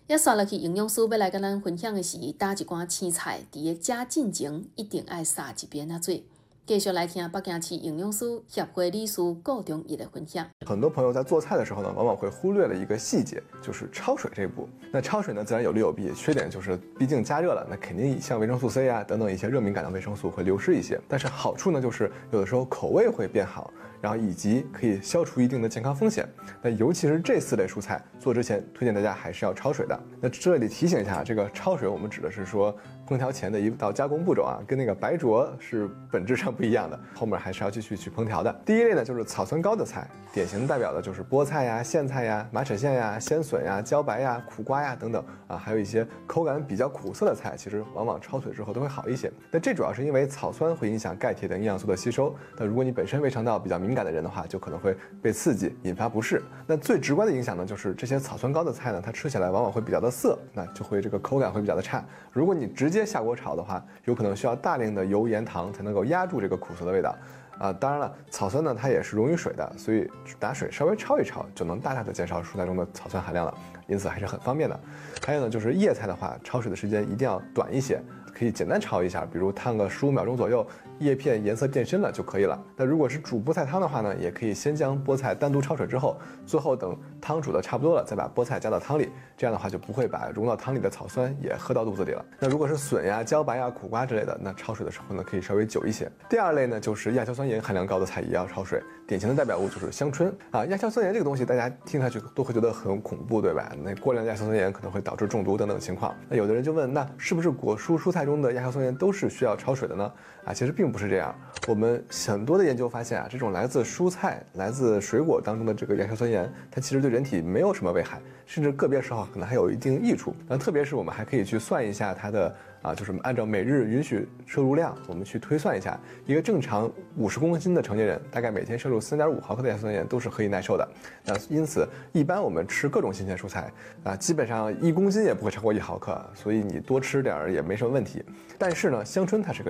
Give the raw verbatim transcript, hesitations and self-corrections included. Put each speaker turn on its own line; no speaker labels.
也刷落去，营养师要来跟咱分享的是，打一罐青菜，伫个食进前一定爱撒一边仔做。继续来听北京市营养师协会理事顾忠义的分享。
很多朋友在做菜的时候呢，往往会忽略了一个细节，就是焯水这一步。那焯水呢，自然有利有弊，缺点就是毕竟加热了，那肯定像维生素 C 啊等等一些热敏感的维生素会流失一些。但是好处呢，就是有的时候口味会变好，然后以及可以消除一定的健康风险。那尤其是这四类蔬菜做之前，推荐大家还是要焯水的。那这里提醒一下，这个焯水我们指的是说烹调前的一道加工步骤啊，跟那个白灼是本质上不一样的，后面还是要继续去烹调的。第一类呢，就是草酸高的菜，典型代表的就是菠菜呀、苋菜呀、马齿苋呀、鲜笋呀、茭白呀、苦瓜呀等等啊，还有一些口感比较苦涩的菜，其实往往焯水之后都会好一些。那这主要是因为草酸会影响钙铁等营养素的吸收，那如果你本身胃肠道比较敏感的人的话，就可能会被刺激，引发不适。那最直观的影响呢，就是这些草酸高的菜呢，它吃起来往往会比较的涩，那就会这个口感会比较的差。如果你直接下锅炒的话，有可能需要大量的油盐糖才能够压住这个苦涩的味道。啊，当然了，草酸呢它也是溶于水的，所以拿水稍微焯一焯就能大大的减少蔬菜中的草酸含量了，因此还是很方便的。还有呢，就是叶菜的话，焯水的时间一定要短一些，可以简单焯一下，比如烫个十五秒钟左右，叶片颜色变深了就可以了。那如果是煮菠菜汤的话呢，也可以先将菠菜单独焯水之后，最后等汤煮的差不多了，再把菠菜加到汤里，这样的话就不会把融到汤里的草酸也喝到肚子里了。那如果是笋呀、茭白呀、苦瓜之类的，那焯水的时候呢，可以稍微久一些。第二类呢，就是亚硝酸盐含量高的菜也要焯水，典型的代表物就是香椿啊。亚硝酸盐这个东西，大家听下去都会觉得很恐怖，对吧？那过量的亚硝酸盐可能会导致中毒等等情况。那有的人就问，那是不是果蔬蔬菜中的亚硝酸盐都是需要焯水的呢？啊，其实并不是这样。我们很多的研究发现啊，这种来自蔬菜、来自水果当中的这个亚硝酸盐，它其实对人体没有什么危害，甚至个别时候可能还有一定益处。那特别是我们还可以去算一下它的啊，就是按照每日允许摄入量，我们去推算一下，一个正常五十公斤的成年人，大概每天摄入三点五毫克的亚硝酸盐都是可以耐受的。那因此，一般我们吃各种新鲜蔬菜啊，基本上一公斤也不会超过一毫克，所以你多吃点儿也没什么问题。但是呢，香椿它是个